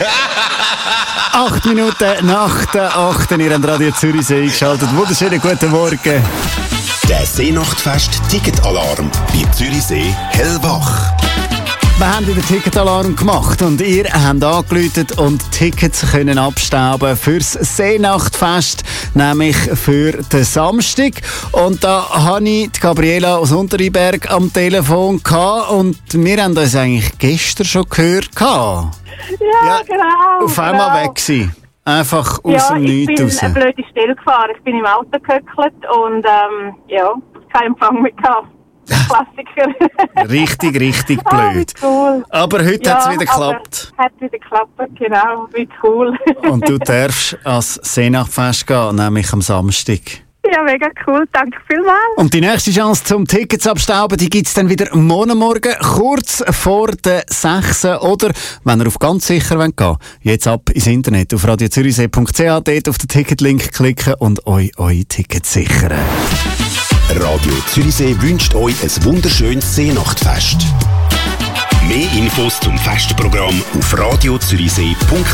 8 Minuten nach der 8. Ihr habt Radio Zürichsee eingeschaltet. Wunderschönen guten Morgen. Der Seenachtfest-Ticketalarm bei Zürichsee hellwach. Wir haben den Ticketalarm gemacht und ihr habt angerufen und Tickets können abstauben fürs Seenachtfest, nämlich für den Samstag. Und da hatte ich die Gabriela aus Unterriberg am Telefon und wir haben uns eigentlich gestern schon gehört. Ja, genau. Auf einmal weg gewesen. Einfach aus dem Nichts raus. Ich bin eine blöde Stelle gefahren. Ich bin im Auto gehöckelt und keinen Empfang mehr gehabt. Klassiker. Richtig blöd. Cool. Aber heute hat es wieder geklappt. Hat wieder geklappt, genau. Wie cool. Und du darfst ans Seenachtfest gehen, nämlich am Samstag. Ja, mega cool. Danke vielmals. Und die nächste Chance zum Tickets abstauben, die gibt es dann wieder morgen, kurz vor der 6. Oder, wenn ihr auf ganz sicher gehen wollt, jetzt ab ins Internet auf radiozürichsee.ch, dort auf den Ticketlink klicken und euch eure Tickets sichern. Radio Zürichsee wünscht euch ein wunderschönes Seenachtfest. Mehr Infos zum Festprogramm auf radiozürichsee.ch.